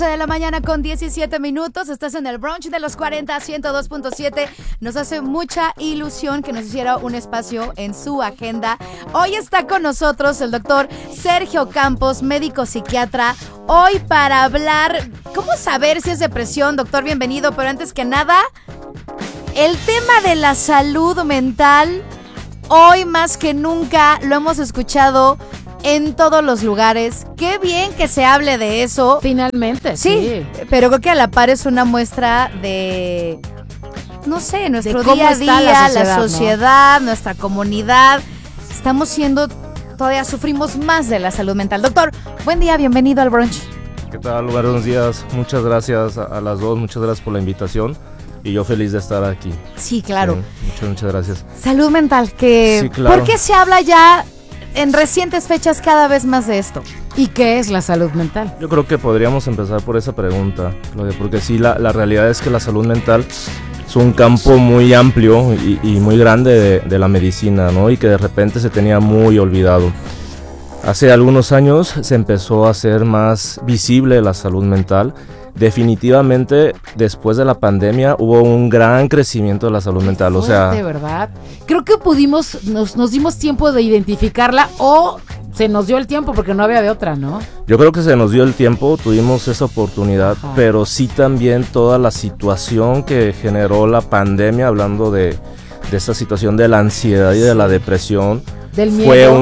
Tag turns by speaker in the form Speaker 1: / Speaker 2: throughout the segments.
Speaker 1: De la mañana con 17 minutos, estás en el brunch de los 40, 102.7. Nos hace mucha ilusión que nos hiciera un espacio en su agenda. Hoy está con nosotros el doctor Sergio Campos, médico psiquiatra, hoy para hablar, ¿cómo saber si es depresión? Doctor, bienvenido, pero antes que nada, el tema de la salud mental, hoy más que nunca lo hemos escuchado en todos los lugares. Qué bien que se hable de eso.
Speaker 2: Finalmente, sí.
Speaker 1: Pero creo que a la par es una muestra de, no sé, nuestro
Speaker 2: de
Speaker 1: día a día, la sociedad, ¿no? Nuestra comunidad. Estamos siendo, todavía sufrimos más de la salud mental. Doctor, buen día, bienvenido al brunch.
Speaker 3: ¿Qué tal? Buenos días. Muchas gracias a las dos, muchas gracias por la invitación. Y yo feliz de estar aquí.
Speaker 1: Sí, claro.
Speaker 3: Sí, muchas gracias.
Speaker 1: Salud mental, que...
Speaker 3: Sí, claro.
Speaker 1: ¿Por qué se habla ya en recientes fechas cada vez más de esto?
Speaker 2: ¿Y qué es la salud mental?
Speaker 3: Yo creo que podríamos empezar por esa pregunta, Claudia, porque sí, la realidad es que la salud mental es un campo muy amplio y muy grande de la medicina, ¿no? Y que de repente se tenía muy olvidado. Hace algunos años se empezó a hacer más visible la salud mental. Definitivamente, después de la pandemia hubo un gran crecimiento de la salud mental.
Speaker 2: Fuerte,
Speaker 3: o sea,
Speaker 2: ¿verdad? Creo que nos dimos tiempo de identificarla o se nos dio el tiempo porque no había de otra, ¿no?
Speaker 3: Yo creo que se nos dio el tiempo, tuvimos esa oportunidad, pero sí también toda la situación que generó la pandemia, hablando de esta situación de la ansiedad y de la depresión.
Speaker 2: Del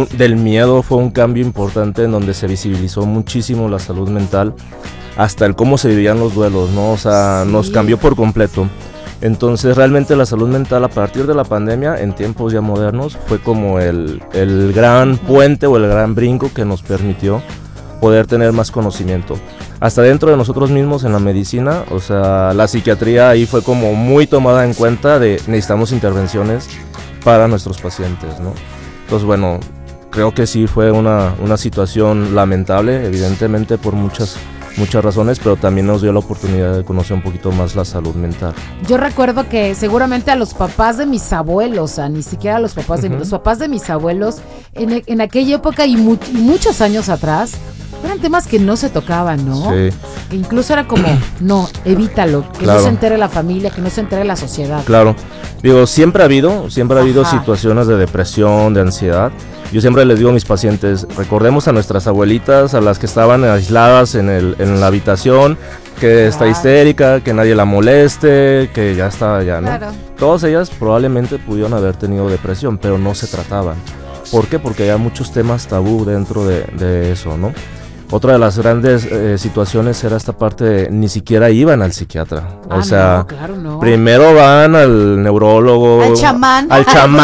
Speaker 2: miedo.
Speaker 3: Fue un cambio importante en donde se visibilizó muchísimo la salud mental, hasta el cómo se vivían los duelos, ¿no? O sea, sí, nos cambió por completo. Entonces realmente la salud mental a partir de la pandemia, en tiempos ya modernos, fue como el gran puente o el gran brinco que nos permitió poder tener más conocimiento. Hasta dentro de nosotros mismos en la medicina, o sea, la psiquiatría ahí fue como muy tomada en cuenta de necesitamos intervenciones para nuestros pacientes, ¿no? Entonces, bueno, creo que sí fue una situación lamentable, evidentemente por muchas razones, pero también nos dio la oportunidad de conocer un poquito más la salud mental.
Speaker 2: Yo recuerdo que seguramente a los papás de mis abuelos, ni siquiera a los papás de los papás de mis abuelos, en aquella época y muchos años atrás, eran temas que no se tocaban, ¿no?
Speaker 3: Sí.
Speaker 2: Que incluso era como, no, evítalo, que
Speaker 3: claro,
Speaker 2: no se entere la familia, que no se entere la sociedad.
Speaker 3: Claro, digo, siempre ha habido situaciones de depresión, de ansiedad. Yo siempre les digo a mis pacientes, recordemos a nuestras abuelitas, a las que estaban aisladas en la habitación, que está histérica, que nadie la moleste, que ya está allá, ¿no?
Speaker 1: Claro.
Speaker 3: Todas ellas probablemente pudieron haber tenido depresión, pero no se trataban. ¿Por qué? Porque hay muchos temas tabú dentro de eso, ¿no? Otra de las grandes situaciones era esta parte de ni siquiera iban al psiquiatra. O sea,
Speaker 2: no, claro, no.
Speaker 3: Primero van al neurólogo,
Speaker 1: al chamán,
Speaker 3: al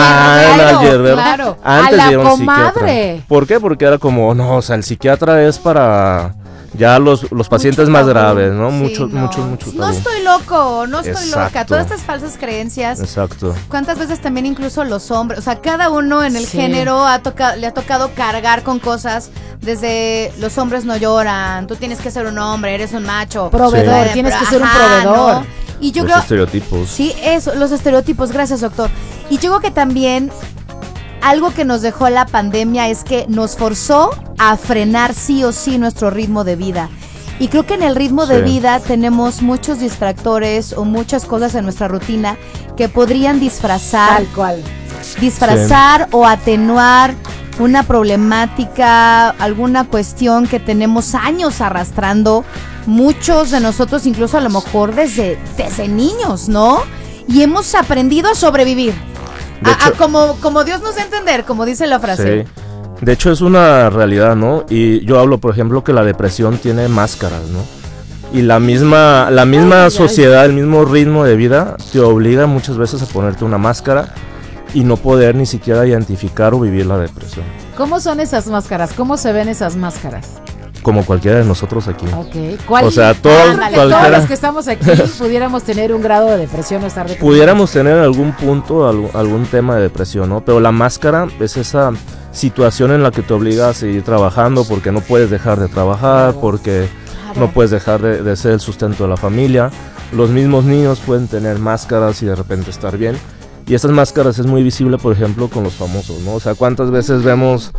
Speaker 3: hierbero,
Speaker 2: claro,
Speaker 3: antes
Speaker 2: a
Speaker 3: de ir
Speaker 2: la
Speaker 3: a un psiquiatra.
Speaker 2: comadre.
Speaker 3: ¿Por qué? Porque era como, no, o sea, el psiquiatra es para ya los pacientes más graves, ¿no?
Speaker 1: Sí,
Speaker 3: mucho
Speaker 1: no
Speaker 3: tabú.
Speaker 1: estoy loco, no estoy
Speaker 3: Exacto.
Speaker 1: loca. Todas estas falsas creencias.
Speaker 3: Exacto.
Speaker 1: ¿Cuántas veces también incluso los hombres, o sea, cada uno en el género le ha tocado cargar con cosas desde los hombres no lloran, tú tienes que ser un hombre, eres un macho.
Speaker 2: Proveedor, tienes que ser un proveedor.
Speaker 1: ¿no? Y yo
Speaker 3: los
Speaker 1: creo,
Speaker 3: estereotipos.
Speaker 1: Sí, eso, los estereotipos, gracias doctor. Y yo creo que también algo que nos dejó la pandemia es que nos forzó a frenar sí o sí nuestro ritmo de vida. Y creo que en el ritmo de vida tenemos muchos distractores o muchas cosas en nuestra rutina que podrían disfrazar.
Speaker 2: Tal cual.
Speaker 1: Disfrazar o atenuar una problemática, alguna cuestión que tenemos años arrastrando. Muchos de nosotros incluso a lo mejor desde niños, ¿no? Y hemos aprendido a sobrevivir. Como Dios nos da a entender, como dice la frase.
Speaker 3: Sí. De hecho es una realidad, ¿no? Y yo hablo, por ejemplo, que la depresión tiene máscaras, ¿no? Y la misma sociedad, el mismo ritmo de vida te obliga muchas veces a ponerte una máscara y no poder ni siquiera identificar o vivir la depresión.
Speaker 2: ¿Cómo son esas máscaras? ¿Cómo se ven esas máscaras?
Speaker 3: Como cualquiera de nosotros aquí.
Speaker 2: Ok.
Speaker 3: O sea, todos
Speaker 2: los que estamos aquí pudiéramos tener un grado de depresión o estar deprimidos.
Speaker 3: Pudiéramos tener en algún punto algún tema de depresión, ¿no? Pero la máscara es esa situación en la que te obliga a seguir trabajando porque no puedes dejar de trabajar, porque no puedes dejar de ser el sustento de la familia. Los mismos niños pueden tener máscaras y de repente estar bien. Y estas máscaras es muy visible, por ejemplo, con los famosos, ¿no? O sea, ¿cuántas veces vemos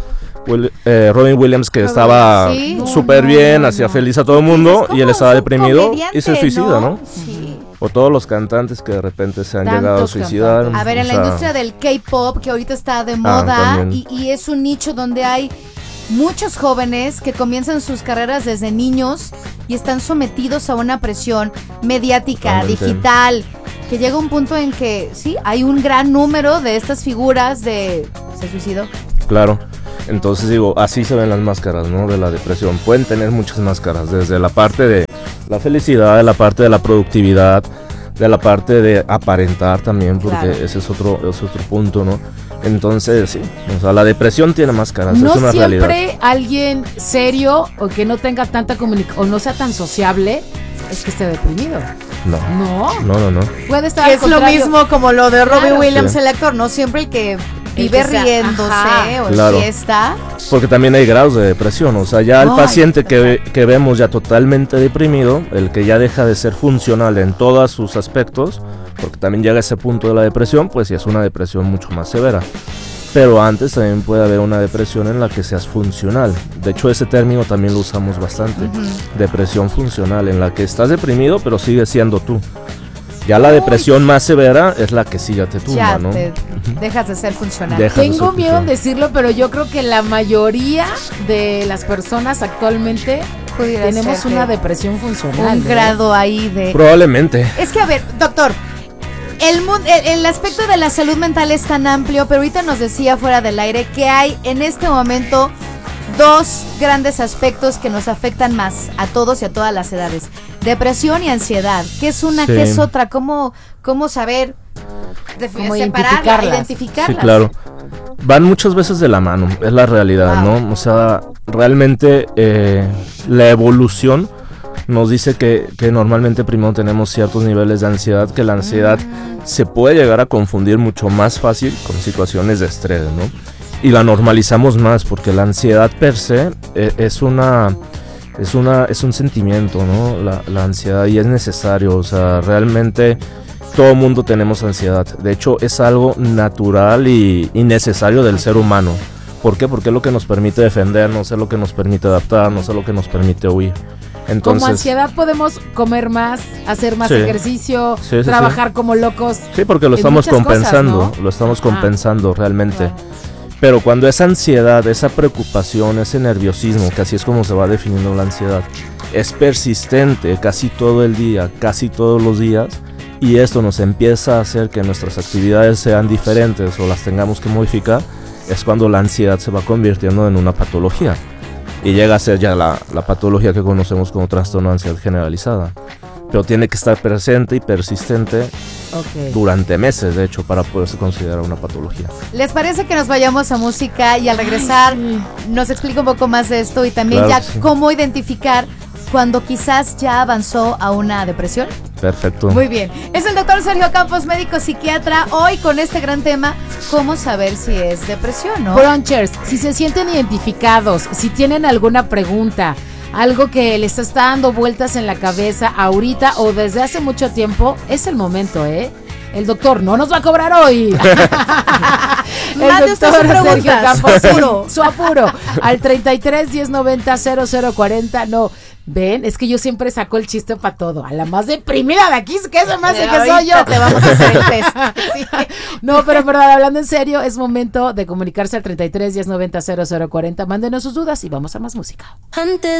Speaker 3: Robin Williams, que estaba
Speaker 1: Sí.
Speaker 3: súper bien, hacía feliz a todo el mundo, y él estaba
Speaker 1: Es un
Speaker 3: deprimido y
Speaker 1: comediante,
Speaker 3: se suicida, ¿no?
Speaker 1: Sí.
Speaker 3: O todos los cantantes que de repente se han
Speaker 2: Tantos
Speaker 3: llegado a suicidar.
Speaker 2: cantantes.
Speaker 1: A ver,
Speaker 3: o
Speaker 1: en la
Speaker 3: sea,
Speaker 1: industria del K-pop, que ahorita está de moda,
Speaker 3: también.
Speaker 1: y es un nicho donde hay muchos jóvenes que comienzan sus carreras desde niños y están sometidos a una presión mediática,
Speaker 3: Totalmente.
Speaker 1: digital, que llega un punto en que sí, hay un gran número de estas figuras de se suicidó.
Speaker 3: Claro. Entonces digo, así se ven las máscaras, ¿no? De la depresión. Pueden tener muchas máscaras, desde la parte de la felicidad, de la parte de la productividad, de la parte de aparentar también, porque
Speaker 1: Claro.
Speaker 3: ese es otro punto, ¿no? Entonces, sí, o sea, la depresión tiene máscaras,
Speaker 2: No
Speaker 3: es una realidad.
Speaker 2: siempre alguien serio o que no tenga tanta comunicación o no sea tan sociable es que esté deprimido.
Speaker 3: No,
Speaker 2: No,
Speaker 3: no.
Speaker 2: puede estar
Speaker 1: Es
Speaker 2: al
Speaker 1: lo
Speaker 2: contrario.
Speaker 1: mismo como lo de Robbie
Speaker 2: Claro.
Speaker 1: Williams,
Speaker 3: Sí.
Speaker 1: el actor, no siempre el que vive
Speaker 2: que sea-
Speaker 1: riéndose
Speaker 2: ajá.
Speaker 1: o
Speaker 3: Claro.
Speaker 1: en fiesta.
Speaker 3: Porque también hay grados de depresión, o sea, ya el
Speaker 1: Ay,
Speaker 3: paciente que vemos ya totalmente deprimido, el que ya deja de ser funcional en todos sus aspectos, porque también llega a ese punto de la depresión, pues ya es una depresión mucho más severa. Pero antes también puede haber una depresión en la que seas funcional. De hecho, ese término también lo usamos bastante. Depresión funcional, en la que estás deprimido, pero sigues siendo tú. Ya la depresión más severa es la que sí ya te tumba,
Speaker 1: Ya
Speaker 3: ¿no?
Speaker 1: te dejas de ser funcional.
Speaker 3: Deja de
Speaker 2: Tengo
Speaker 3: ser
Speaker 2: miedo en
Speaker 3: funcional.
Speaker 2: decirlo, pero yo creo que la mayoría de las personas actualmente
Speaker 1: Pudiera
Speaker 2: tenemos
Speaker 1: ser
Speaker 2: una
Speaker 1: que
Speaker 2: depresión funcional.
Speaker 1: un
Speaker 2: ¿eh?
Speaker 1: grado ahí de...
Speaker 3: Probablemente.
Speaker 1: Es que, a ver, doctor, el aspecto de la salud mental es tan amplio, pero ahorita nos decía fuera del aire que hay en este momento dos grandes aspectos que nos afectan más a todos y a todas las edades. Depresión y ansiedad. ¿Qué es una?
Speaker 3: Sí.
Speaker 1: ¿Qué es otra? ¿Cómo saber
Speaker 2: Cómo
Speaker 1: separarlas,
Speaker 2: identificarlas.
Speaker 1: identificarlas?
Speaker 3: Sí, claro. Van muchas veces de la mano, es la realidad,
Speaker 1: Wow.
Speaker 3: ¿no? O sea, realmente la evolución nos dice que normalmente primero tenemos ciertos niveles de ansiedad, que la ansiedad se puede llegar a confundir mucho más fácil con situaciones de estrés, ¿no? Y la normalizamos más porque la ansiedad per se es un sentimiento, ¿no? La ansiedad, y es necesario, o sea, realmente todo mundo tenemos ansiedad. De hecho, es algo natural y necesario del ser humano. ¿Por qué? Porque es lo que nos permite defendernos, es lo que nos permite adaptarnos, es lo que nos permite huir. Entonces,
Speaker 2: Como ansiedad podemos comer más, hacer más
Speaker 3: Sí.
Speaker 2: ejercicio,
Speaker 3: Sí, sí,
Speaker 2: trabajar como locos.
Speaker 3: sí, porque lo
Speaker 2: en
Speaker 3: estamos
Speaker 2: muchas cosas,
Speaker 3: compensando,
Speaker 2: ¿no?
Speaker 3: lo estamos
Speaker 2: Ajá.
Speaker 3: compensando realmente.
Speaker 2: Wow.
Speaker 3: Pero cuando esa ansiedad, esa preocupación, ese nerviosismo, que así es como se va definiendo la ansiedad, es persistente casi todo el día, casi todos los días, y esto nos empieza a hacer que nuestras actividades sean diferentes o las tengamos que modificar, es cuando la ansiedad se va convirtiendo en una patología. Y llega a ser ya la patología que conocemos como trastorno de ansiedad generalizada. Pero tiene que estar presente y persistente
Speaker 2: Ok.
Speaker 3: durante meses, de hecho, para poderse considerar una patología.
Speaker 1: ¿Les parece que nos vayamos a música y al regresar
Speaker 2: Sí.
Speaker 1: nos explica un poco más de esto y también
Speaker 3: Claro
Speaker 1: ya
Speaker 3: que sí.
Speaker 1: cómo identificar cuando quizás ya avanzó a una depresión?
Speaker 3: Perfecto.
Speaker 1: Muy bien. Es el doctor Sergio Campos, médico psiquiatra, hoy con este gran tema, cómo saber si es depresión, ¿no?
Speaker 2: Brunchers, si se sienten identificados, si tienen alguna pregunta, algo que les está dando vueltas en la cabeza ahorita o desde hace mucho tiempo, es el momento, ¿eh? El doctor no nos va a cobrar hoy.
Speaker 1: Mande usted su pregunta, su apuro.
Speaker 2: Su apuro. Al 33 1090 0040. No, ven, es que yo siempre saco el chiste para todo. A la más deprimida de aquí, ¿qué se me hace que soy yo?
Speaker 1: Ahorita te vamos a hacer el test. Sí.
Speaker 2: No, pero en verdad, hablando en serio, es momento de comunicarse al 33 1090 0040. Mándenos sus dudas y vamos a más música.
Speaker 4: Antes